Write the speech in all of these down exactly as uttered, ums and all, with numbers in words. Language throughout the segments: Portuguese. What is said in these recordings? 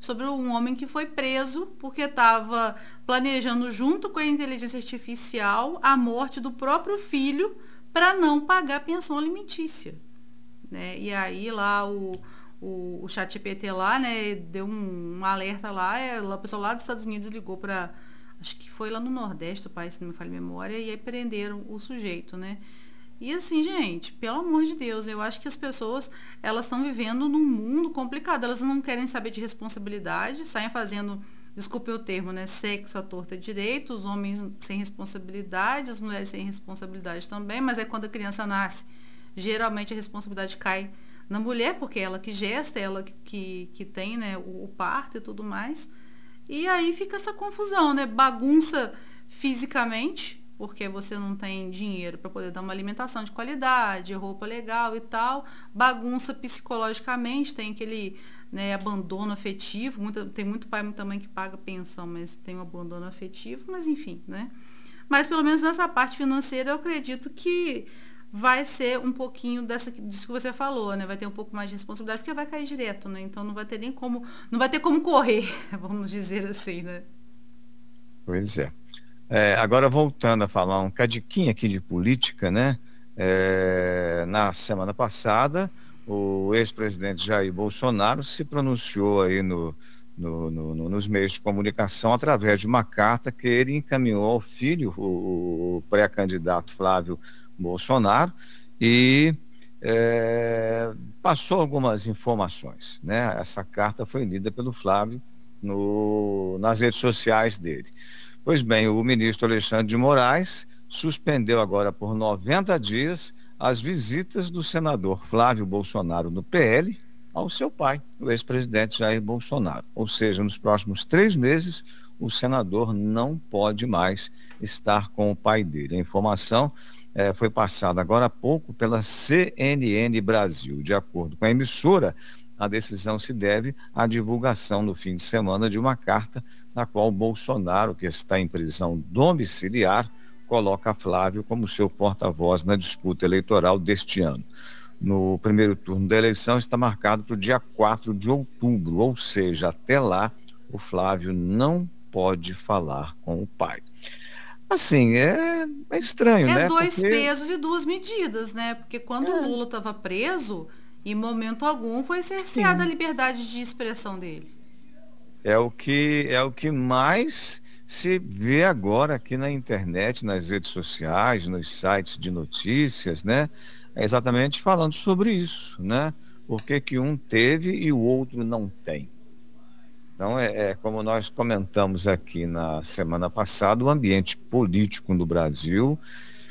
sobre um homem que foi preso porque estava planejando, junto com a inteligência artificial, a morte do próprio filho para não pagar pensão alimentícia, né? E aí lá o, o, o ChatGPT lá, né, deu um, um alerta lá, é, a pessoa lá dos Estados Unidos ligou para, acho que foi lá no Nordeste do país, se não me falha a memória, e aí prenderam o sujeito, né? E assim, gente, pelo amor de Deus, eu acho que as pessoas, elas estão vivendo num mundo complicado, elas não querem saber de responsabilidade, saem fazendo, desculpe o termo, né, sexo à torta e direito, os homens sem responsabilidade, as mulheres sem responsabilidade também, mas é quando a criança nasce, geralmente a responsabilidade cai na mulher, porque é ela que gesta, é ela que, que, que tem, né, o, o parto e tudo mais. E aí fica essa confusão, né? Bagunça fisicamente, porque você não tem dinheiro para poder dar uma alimentação de qualidade, roupa legal e tal. Bagunça psicologicamente, tem aquele, né, abandono afetivo. Muita, tem muito pai também que paga pensão, mas tem um abandono afetivo, mas enfim, né? Mas pelo menos nessa parte financeira eu acredito que vai ser um pouquinho dessa, disso que você falou, né? Vai ter um pouco mais de responsabilidade, porque vai cair direto, né? Então não vai ter nem como, não vai ter como correr, vamos dizer assim, né? Pois é. É, agora voltando a falar um cadiquinho aqui de política, né? É, na semana passada, o ex-presidente Jair Bolsonaro se pronunciou aí no, no- no- no- nos meios de comunicação através de uma carta que ele encaminhou ao filho, o, o pré-candidato Flávio Bolsonaro, e é, passou algumas informações, né? Essa carta foi lida pelo Flávio no- nas redes sociais dele. Pois bem, o ministro Alexandre de Moraes suspendeu agora por noventa dias as visitas do senador Flávio Bolsonaro no P L ao seu pai, o ex-presidente Jair Bolsonaro. Ou seja, nos próximos três meses, o senador não pode mais estar com o pai dele. A informação eh, foi passada agora há pouco pela C N N Brasil. De acordo com a emissora, a decisão se deve à divulgação no fim de semana de uma carta na qual Bolsonaro, que está em prisão domiciliar, coloca Flávio como seu porta-voz na disputa eleitoral deste ano. No primeiro turno da eleição está marcado para o dia quatro de outubro, ou seja, até lá o Flávio não pode falar com o pai. Assim, é, é estranho, É né? dois Porque pesos e duas medidas, né? Porque quando o é, Lula estava preso, em momento algum foi cerceada a sim, liberdade de expressão dele. é o que é o que mais se vê agora aqui na internet, nas redes sociais, nos sites de notícias, né? É exatamente falando sobre isso, né? Por que que um teve e o outro não tem? Então, é, é como nós comentamos aqui na semana passada, o ambiente político no Brasil,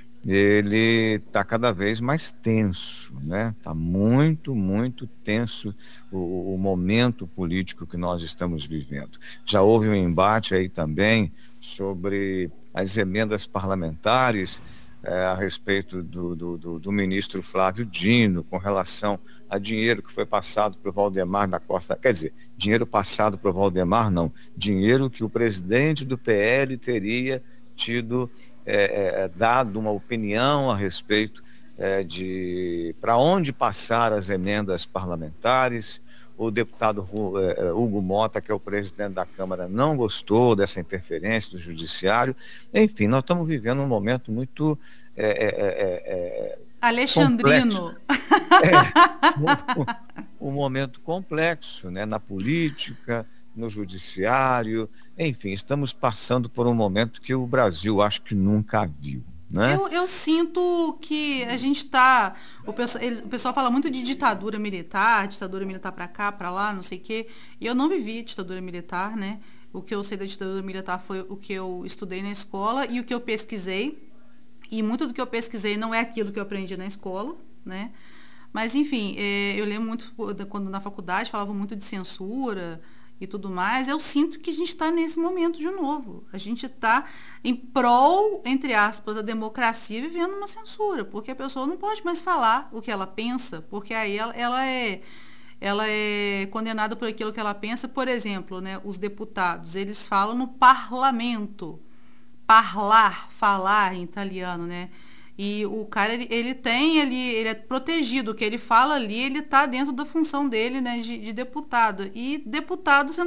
ele está cada vez mais tenso, né? Está muito, muito tenso o, o momento político que nós estamos vivendo. Já houve um embate aí também sobre as emendas parlamentares eh, a respeito do, do, do, do ministro Flávio Dino, com relação a dinheiro que foi passado para o Valdemar da Costa, quer dizer, dinheiro passado para o Valdemar, não, dinheiro que o presidente do P L teria tido é, é, dado uma opinião a respeito é, de para onde passar as emendas parlamentares. O deputado é, Hugo Mota, que é o presidente da Câmara, não gostou dessa interferência do Judiciário. Enfim, nós estamos vivendo um momento muito é, é, é, complexo. Alexandrino. É, um, um momento complexo, né, na política, no judiciário, enfim, estamos passando por um momento que o Brasil acho que nunca viu, né? Eu, eu sinto que a gente tá. O pessoal, eles- o pessoal fala muito de ditadura militar, ditadura militar pra cá, pra lá, não sei o quê. E eu não vivi ditadura militar, né? O que eu sei da ditadura militar foi o que eu estudei na escola e o que eu pesquisei. E muito do que eu pesquisei não é aquilo que eu aprendi na escola, né? Mas, enfim, é, eu lembro muito quando na faculdade falavam muito de censura e tudo mais. Eu sinto que a gente está nesse momento de novo. A gente está em prol, entre aspas, da democracia vivendo uma censura, porque a pessoa não pode mais falar o que ela pensa, porque aí ela, ela é ela é condenada por aquilo que ela pensa. Por exemplo, né, os deputados, eles falam no parlamento, parlar, falar em italiano, né? E o cara, ele, ele tem, ele, ele é protegido. O que ele fala ali, ele está dentro da função dele, né, de, de deputado. E deputado, você